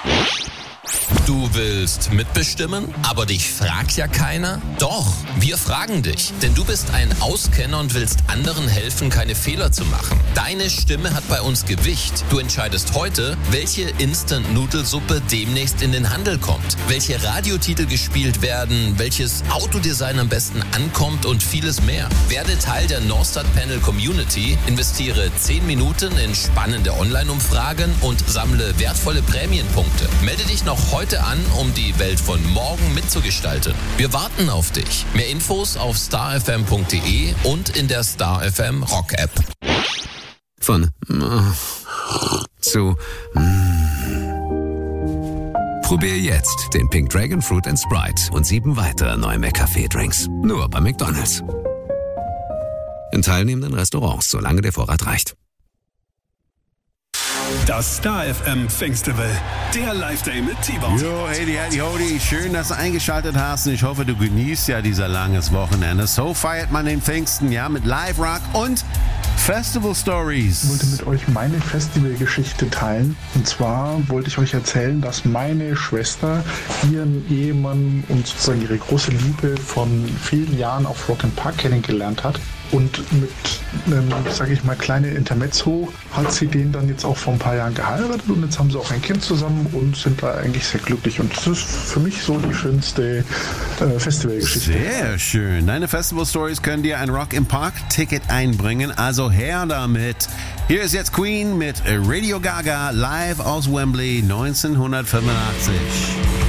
Du willst mitbestimmen, aber dich fragt ja keiner? Doch, wir fragen dich, denn du bist ein Auskenner und willst anderen helfen, keine Fehler zu machen. Deine Stimme hat bei uns Gewicht. Du entscheidest heute, welche Instant-Nudelsuppe demnächst in den Handel kommt, welche Radiotitel gespielt werden, welches Autodesign am besten ankommt und vieles mehr. Werde Teil der Norstat Panel Community, investiere 10 Minuten in spannende Online-Umfragen und sammle wertvolle Prämienpunkte. Melde dich noch heute an, um die Welt von morgen mitzugestalten. Wir warten auf dich. Mehr Infos auf starfm.de und in der Star FM Rock App. Von zu Probier jetzt den Pink Dragon Fruit and Sprite und 7 weitere neue McCafé-Drinks. Nur bei McDonald's. In teilnehmenden Restaurants, solange der Vorrat reicht. Das Star FM Pfingstfestival, der Live-Day mit T-Bone. Jo, hey, Hodi, schön, dass du eingeschaltet hast. Ich hoffe, du genießt ja dieser langes Wochenende. So feiert man den Pfingsten, ja, mit Live-Rock und Festival Stories. Ich wollte mit euch meine Festivalgeschichte teilen. Und zwar wollte ich euch erzählen, dass meine Schwester ihren Ehemann und sozusagen ihre große Liebe von vielen Jahren auf Rock im Park kennengelernt hat. Und mit einem, sage ich mal, kleinen Intermezzo hat sie den dann jetzt auch vor ein paar Jahren geheiratet und jetzt haben sie auch ein Kind zusammen und sind da eigentlich sehr glücklich. Und das ist für mich so die schönste Festivalgeschichte. Sehr schön. Deine Festival-Stories können dir ein Rock im Park-Ticket einbringen, also her damit. Hier ist jetzt Queen mit Radio Gaga live aus Wembley 1985.